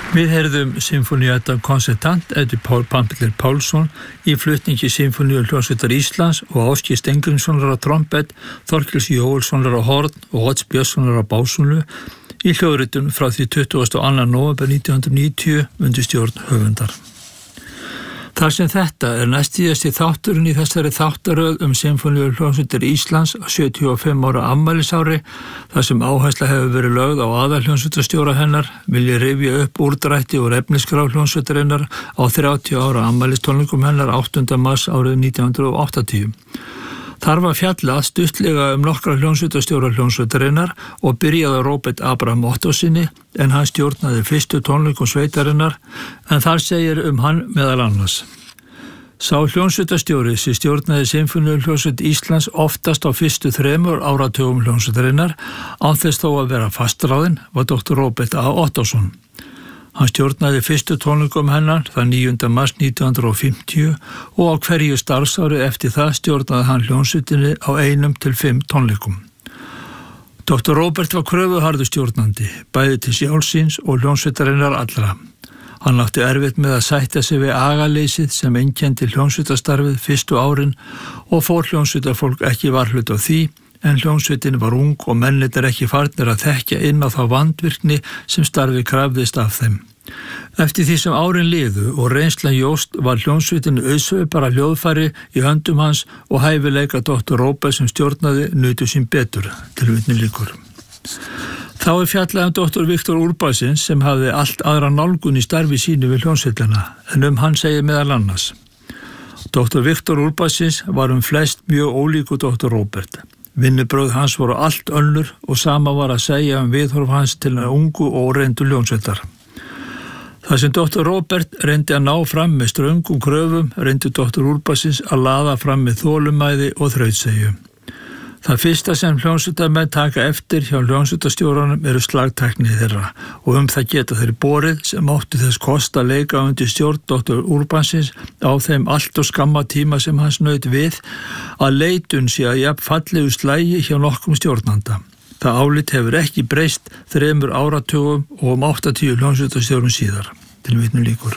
Við heyrðum Sinfonietta Concertante eftir Pál Pampill Pálsson í flutningi Sinfoníuhljómsveitar Íslands og Ásgeir Steingrímssonar á trompet, Þorkels Jóelssonar á horn og Odds Björnssonar á básúnu í hljóðritun frá því 22. nóvember 1990 undir stjórn höfundar. Þar sem þetta næstíðasti þátturinn í þessari þáttaröð Sinfoníuhljómsveitar Íslands á 75 ára afmælisári, þar sem áhersla hefur verið lögð á aðalhljómsveitarstjóra hennar, vil ég rifja upp úrdrætti úr efnisskrá hljómsveitarinnar á 30 ára afmælistónleikum hennar 8. mars árið 1980. Þar var fjallað stuttlega nokkra hljómsveitarstjóra hljómsveitarinnar og byrjaði Róbert Abraham Ottosinni en hann stjórnaði fyrstu tónleikum sveitarinnar, en þar segir hann meðal annars. Sá hljómsveitarstjóri sem stjórnaði Sinfoníuhljómsveit Íslands oftast á fyrstu 3 áratugum hljómsveitarinnar án þess þó að vera fastráðinn var Dr. Róbert A. Ottosson. Hann stjórnaði fyrstu tónleikum hennar þann 9. mars 1950 og á hverju starfsári eftir það stjórnaði hann hljómsveitinni á 1 til 5 tónleikum. Dr. Róbert var kröfuharður stjórnandi, bæði til sjálfsins og hljómsveitarinnar allra. Hann átti erfitt með að sætta sig við agaleysið sem einkenndi hljómsveitastarfið fyrstu árin og fór hljómsveitarfólk ekki varhlut á því, en hljómsveitin var ung og mennirnir ekki farnir að þekkja inn á þá vandvirkni sem starfi krafðist af þeim. Eftir því sem árin liðu og reynslan jóst var hljómsveitinu auðsveipara hljóðfæri í höndum hans og hæfileika Dr. Róbert sem stjórnaði nutu sín betur, tilvitnun lýkur. Þá fjallað Dr. Viktor Urbánsson sem hafði allt aðra nálgun í starfi sínu við hljómsveitina, en hann segir meðal annars. Dr. Viktor Urbánsson var flest mjög ólíku Dr. Róbert. Vinnubrögð hans voru allt önnur og sama var að segja viðhorf hans til ungu og reyndu hljómsveitar. Það sem Dr. Róbert reyndi að ná fram með ströngum kröfum, reyndi Dr. Urbánsson að laða fram með þolinmæði og þrautseigju. Það fyrsta sem hljómsveitarmenn taka eftir hjá hljómsveitarstjóranum eru slagtækni þeirra og það geta þeir borið sem áttu þess kost að leika undir stjórn Dr. Urbánsson á þeim allt og skamma tíma sem hans naut við að leitun sé að jafn fallegu slagi hjá nokkrum stjórnanda. Það álit hefur ekki breyst 3 áratugum og 80 hljómsveitarstjórum síðar. Tilvitnun lýkur.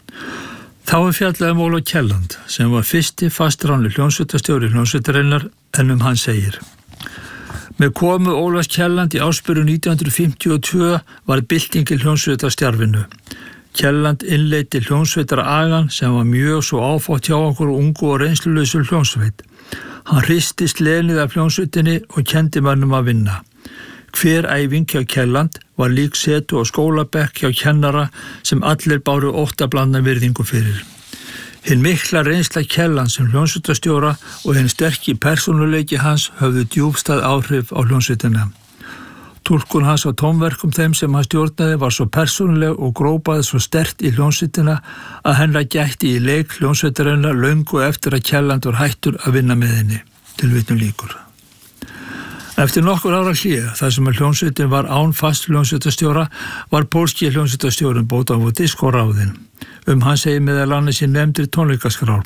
Þá fjallað Ólaf Kjelland sem var fyrsti fastráðni hljómsveitarstjóri hljómsveitarinnar, en hann segir. Með komu Ólafs Kjelland í ársbyrjun 1952 var bylting í hljómsveitarstjarfinu. Kjelland innleiddi hljómsveitaragan sem var mjög svo áfátt hjá okkur ungu og reynslulausu hljómsveit. Hann hristist lenið af hljómsveitinni og kendi mönnum að vinna. Hver æfing hjá Kjelland var lík setu og skólabekk hjá kennara sem allir báru óttablandna virðingu fyrir. Hinn mikla reynsla Kjelland sem hljómsveitarstjóra og hinn sterki persónuleiki hans höfðu djúpstæð áhrif á hljómsveitina. Túlkun hans á tónverkum þeim sem hann stjórnaði var svo persónuleg og grópaði svo sterkt í hljómsveitina að hennar gætti í leik hljómsveitarinnar löngu eftir að Kjelland var hættur að vinna með henni. Tilvitnun lýkur. Eftir nokkur ára hlé, þar sem hljómsveitin var án fast hljómsveitarstjóra, var pólski hljómsveitarstjórinn Bogdan Wodysko ráðinn. Hann segir meðal annars í nefndri tónleikaskrár.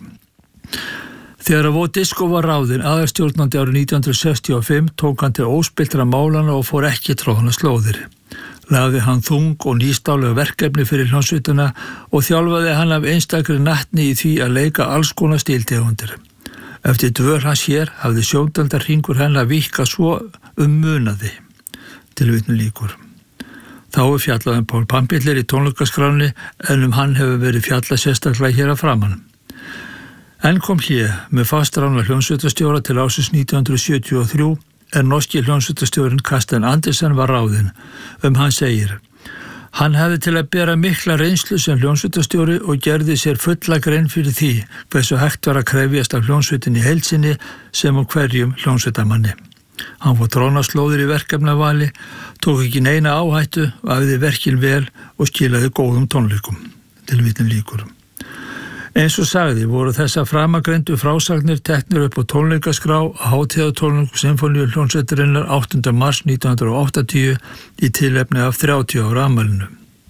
Þegar Wodysko var ráðinn aðalstjórnandi árið 1965 tók hann til óspilltra málana og fór ekki tróðna slóðir. Lagði hann þung og nýstálega verkefni fyrir hljómsveitina og þjálfaði hann af einstakri natni í því að leika alls konar stíltegundir. Eftir dvöl hans hér hafði sjóndeldarhringur hennar víkkað svo munaði. Tilvitnun lýkur. Þá fjallað Pál Pampill í tónleikaskráni en hann hefur verið fjallað sérstaklega hér að framan. En kom hlé með fastráðna hljómsveitarstjóra til ársins 1973 norski hljómsveitarstjórinn Carsten Andersen var ráðinn. Hann segir. Hann hefði til að bera mikla reynslu sem hljómsveitarstjóri og gerði sér fulla grein fyrir því hversu hægt var að krefjast af hljómsveitinni í heild sinni sem hverjum hljómsveitarmanni. Hann fór trónaslóðir í verkefnavali, tók ekki neina áhættu, æfði verkin vel og skilaði góðum tónleikum. Tilvitnun lýkur. Eins og sagði voru þessar framagreindu frásagnir teknir upp á tónleikaskrá á hátíðartónleikum Sinfoníuhljómsveitarinnar 8. mars 1980 í tilefni af 30 ára afmælinu.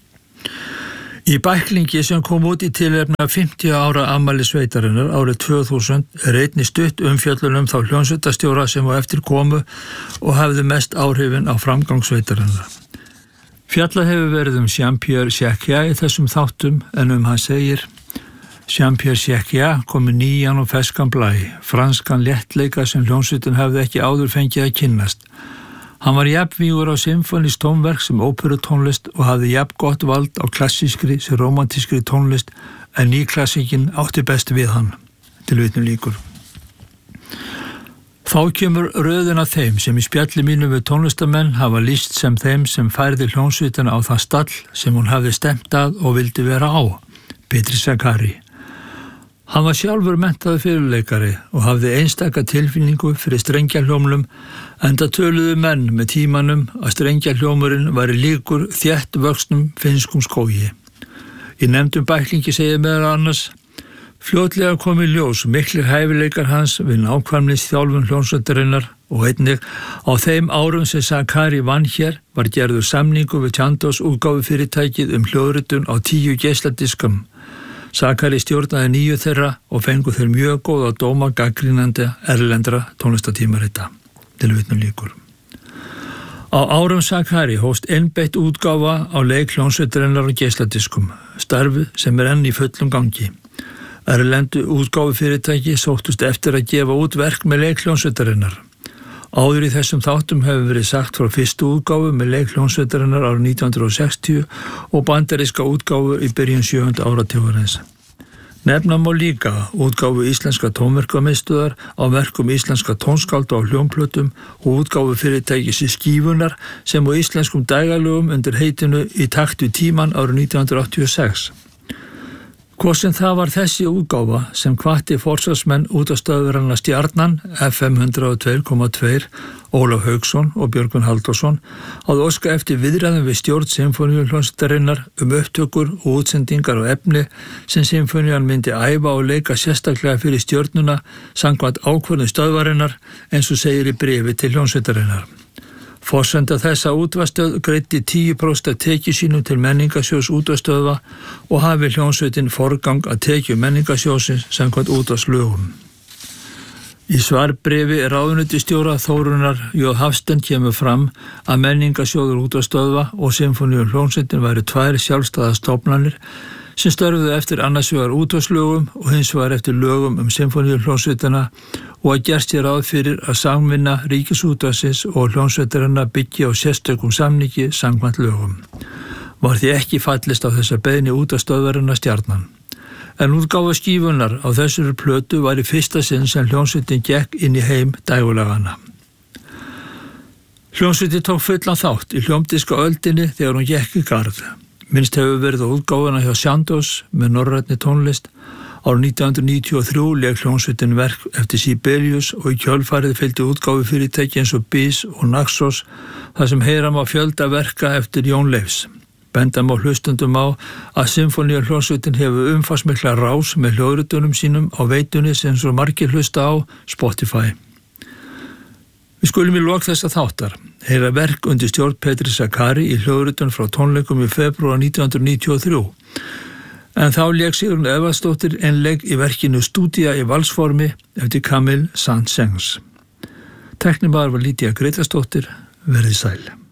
Í bæklingi sem kom út í tilefni af 50 ára afmæli sveitarinnar árið 2000 einnig stutt umfjöllun þá hljómsveitarstjóra sem á eftir komu og hafði mest áhrifin á framgang sveitarinnar. Fjallað hefur verið Jean-Pierre Jacquiat í þessum þáttum en hann segir: Jean-Pierre Jacquiat kom með nýjan og ferskan blæ, franskan léttleika sem hljómsveitin hafði ekki áður fengið að kynnast. Hann var jafnvígur á symfónísk tónverk sem óperutónlist og hafði jafn gott vald á klassískri sem rómantískri tónlist en nýklassíkin átti best við hann. Tilvitnun lýkur. Þá kemur röðin af þeim sem í spjalli mínu við tónlistamenn hafa lýst sem þeim sem færði hljómsveitina á það stall sem hún hafði stemt að og vildi vera á, Petri Zakari. Hann var sjálfur menntaður fiðluleikari og hafði einstaka tilfinningu fyrir strengjahljómnum, enda töluðu menn með tímanum að strengjahljómurinn væri líkur þétt vöxnum finnskum skógi. Í nefndum bæklingi segir meðal annars: fljótlega kom í ljós miklir hæfileikar hans við nákvæmnisþjálfun hljómsveitarinnar og einnig á þeim árum sem Zakari vann hér var gerður samningur við Chandos útgáfufyrirtækið hljóðritun á 10 geisladiskum. Zakari stjórnaði 9 þeirra og fengu þeir mjög góða dóma gagnrýnandi erlendra tónlistatímarita. Tilvitnun lýkur. Á árum Zakari hófst einbeitt útgáfa á leik hljómsveitarinnar á geisladiskum, starfi sem enn í fullum gangi. Erlendu útgáfufyrirtæki sóttust eftir að gefa út verk með leik hljómsveitarinnar. Áður í þessum þáttum hefur verið sagt frá fyrstu útgáfu með leik hljómsveitarinnar árið 1960 og bandaríska útgáfu í byrjun 7. áratugarins. Nefna má líka útgáfu íslenska tónverkamiðstöðar á verkum íslenska tónskálda á hljómplötum og útgáfu fyrirtækis í Skífunar sem á íslenskum dægalögum undir heitinu Í takt við tímann árið 1986. Hvort sem það var þessi útgáfa sem hvatti forsvarsmenn útvarpsstöðvarinnar Stjarnan FM 102,2 Ólaf Hauksson og Björgvin Halldórsson að óska eftir viðræðum við stjórn Sinfóníuhljómsveitarinnar upptökur og útsendingar á efni sem Sinfónían myndi æfa og leika sérstaklega fyrir stjórnuna samkvæmt ákvörðun stöðvarinnar eins og segir í bréfi til hljómsveitarinnar. Forsenda þessa útvarpsstöð greiddi 10% af tekju sínum til menningarsjóðs útvarpsstöðva og hafi hljómsveitin forgang að tekju menningarsjóðsins samkvæmt útvarpslögum. Í svarbréfi ráðuneytisstjóra Þórunnar J. Hafstein kemur fram að menningarsjóður útvarpsstöðva og Sinfóníuhljómsveitin væru 2 sjálfstæðar stofnanir sem störfuðu eftir annars vegar útvarpslögum og hins vegar eftir lögum Sinfóníuhljómsveitina og að gerst ráð fyrir að samvinna Ríkisútvarpsins og hljómsveitarinnar byggja á sérstökum samningi samkvæmt lögum. Var því ekki fallist á þessa beiðni útvarpsstöðvarinnar Stjarnan. En útgáfa Skífunar á þessari plötu var í fyrsta sinn sem hljómsveitin gekk inn í heim dægurlagana. Hljómsveitin tók fullan þátt í hljómdiska öldinni þegar hún gekk í garð. Minnst hefur verið á útgáfuna hjá Chandos með norrænni tónlist. Árið 1993 lék hljómsveitin verk eftir Sibelius og í kjölfarið fylgdi útgáfufyrirtæki eins og Bis og Naxos þar sem heyra má fjölda verka eftir Jón Leifs. Benda má hlustundum á að Sinfóníuhljómsveitin hefur umfangsmikla rás með hljóðritunum sínum á veitunni sem svo margir hlusta á Spotify. Við skulum í lok þessa þáttar heyra verk undir stjórn Petri Zakari í hljóðritun frá tónleikum í febrúar 1993. En þá lék Sigrún Evarsdóttir einleik í verkinu Stúdía í valsformi eftir Camille Saint-Saëns. Tæknimaður var Lídia Grétarsdóttir, verið sæl.